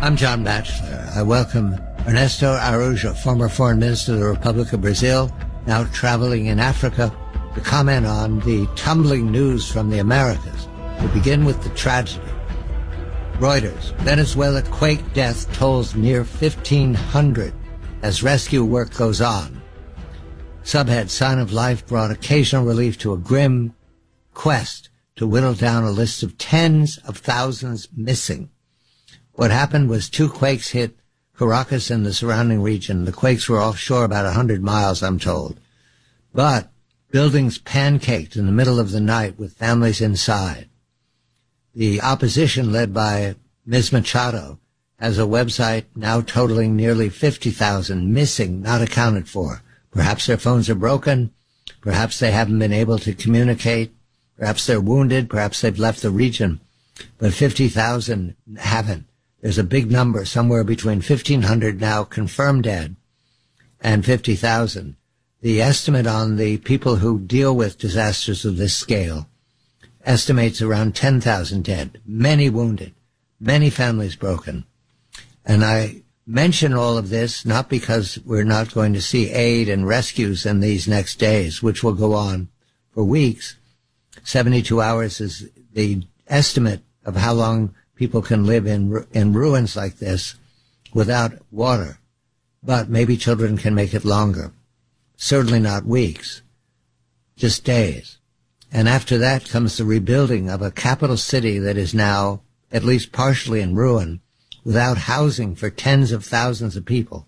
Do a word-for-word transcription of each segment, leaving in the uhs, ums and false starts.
I'm John Batchelor. I welcome Ernesto Araújo, former foreign minister of the Republic of Brazil, now traveling in Africa, to comment on the tumbling news from the Americas. We begin with the tragedy. Reuters, Venezuela quake death tolls near fifteen hundred as rescue work goes on. Subhead, Sign of Life brought occasional relief to a grim quest to whittle down a list of tens of thousands missing. What happened was two quakes hit Caracas and the surrounding region. The quakes were offshore about one hundred miles, I'm told. But buildings pancaked in the middle of the night with families inside. The opposition, led by Miz Machado, has a website now totaling nearly fifty thousand missing, not accounted for. Perhaps their phones are broken. Perhaps they haven't been able to communicate. Perhaps they're wounded. Perhaps they've left the region. But fifty thousand haven't. There's a big number, somewhere between fifteen hundred now confirmed dead and fifty thousand. The estimate on the people who deal with disasters of this scale estimates around ten thousand dead, many wounded, many families broken. And I mention all of this not because we're not going to see aid and rescues in these next days, which will go on for weeks. seventy-two hours is the estimate of how long people can live in in ruins like this without water. But maybe children can make it longer. Certainly not weeks, just days. And after that comes the rebuilding of a capital city that is now at least partially in ruin, without housing for tens of thousands of people.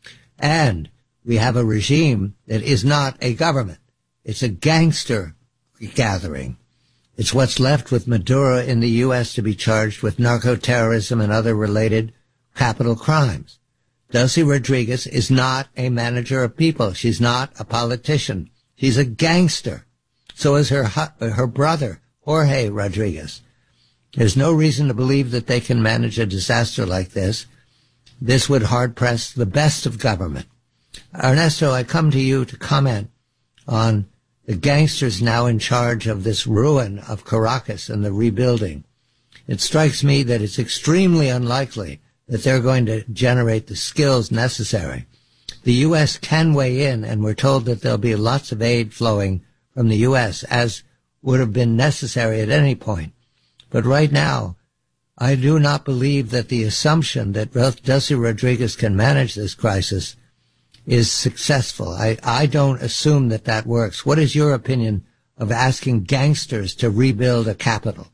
And we have a regime that is not a government. It's a gangster gathering. It's what's left with Maduro in the U S to be charged with narco-terrorism and other related capital crimes. Delcy Rodriguez is not a manager of people. She's not a politician. She's a gangster. So is her her brother, Jorge Rodriguez. There's no reason to believe that they can manage a disaster like this. This would hard-press the best of government. Ernesto, I come to you to comment on the gangsters now in charge of this ruin of Caracas and the rebuilding. It strikes me that it's extremely unlikely that they're going to generate the skills necessary. The U S can weigh in, and we're told that there'll be lots of aid flowing from the U S, as would have been necessary at any point. But right now, I do not believe that the assumption that Delcy Rodriguez can manage this crisis is successful. I, I don't assume that that works. What is your opinion of asking gangsters to rebuild a capital?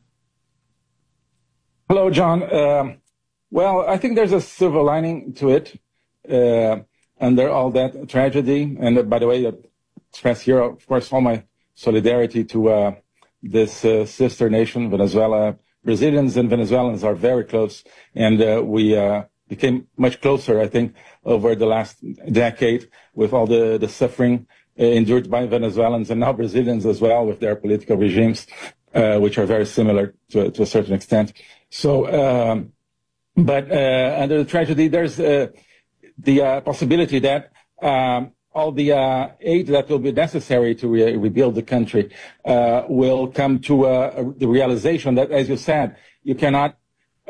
Hello, John. Um, well, I think there's a silver lining to it uh, under all that tragedy. And uh, by the way, I express here, of course, all my solidarity to uh, this uh, sister nation, Venezuela. Brazilians and Venezuelans are very close, and uh, we uh, became much closer, I think, over the last decade with all the, the suffering uh, endured by Venezuelans and now Brazilians as well with their political regimes, uh, which are very similar to, to a certain extent. So, um, but uh, under the tragedy, there's uh, the uh, possibility that um, all the uh, aid that will be necessary to re rebuild the country uh, will come to uh, the realization that, as you said, you cannot